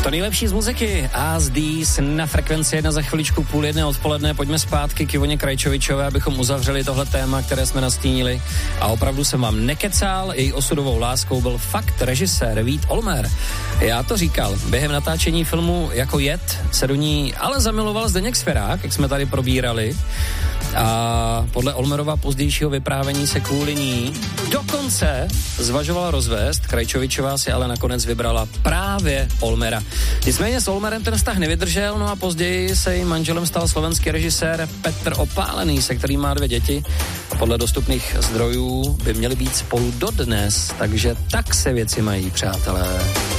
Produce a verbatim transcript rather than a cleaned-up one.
To nejlepší z muziky. As These na frekvenci jedna za chviličku půl jedné odpoledne. Pojďme zpátky k Ivoně Krajčovičové, abychom uzavřeli tohle téma, které jsme nastínili. A opravdu jsem vám nekecal, její osudovou láskou byl fakt režisér Vít Olmer. Já to říkal, během natáčení filmu Jako jed se do ní ale zamiloval Zdeněk Svěrák, jak jsme tady probírali. A podle Olmerova pozdějšího vyprávění se kvůli ní dokonce zvažovala rozvést. Krajčovičová si ale nakonec vybrala právě Olmera. Nicméně s Olmerem ten vztah nevydržel, no a později se jejím manželem stal slovenský režisér Petr Opálený, se kterým má dvě děti. Podle dostupných zdrojů by měli být spolu dodnes, takže tak se věci mají, přátelé.